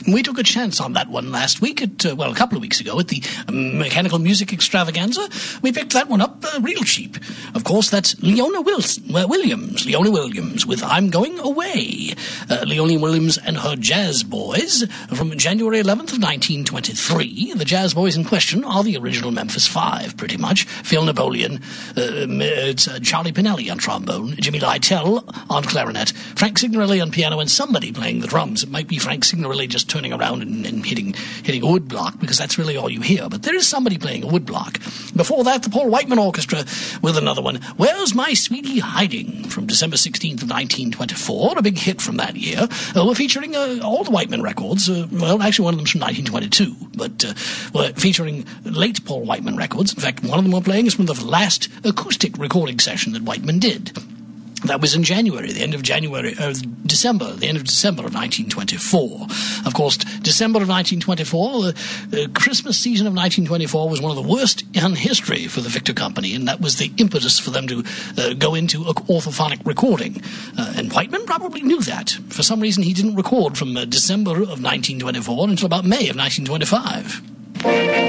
We took a chance on that one last week a couple of weeks ago at the Mechanical Music Extravaganza. We picked that one up real cheap. Of course, that's Leona Williams with I'm Going Away. Leona Williams and her Jazz Boys from January 11th of 1923. The Jazz Boys in question are the original Memphis Five, pretty much. Phil Napoleon, it's Charlie Pinelli on trombone, Jimmy Lytell on clarinet, Frank Signorelli on piano, and somebody playing the drums. It might be Frank Signorelli just turning around and hitting a wood block, because that's really all you hear. But there is somebody playing a wood block. Before that, the Paul Whiteman Orchestra with another one, Where's My Sweetie Hiding, from December 16th of 1924, a big hit from that year. We're featuring all the Whiteman records. Actually, one of them's from 1922, but we're featuring late Paul Whiteman records. In fact, one of them we're playing is from the last acoustic recording session that Whiteman did. That was in December of 1924. Of course, December of 1924, the Christmas season of 1924 was one of the worst in history for the Victor Company, and that was the impetus for them to go into orthophonic recording. And Whiteman probably knew that. For some reason, he didn't record from December of 1924 until about May of 1925.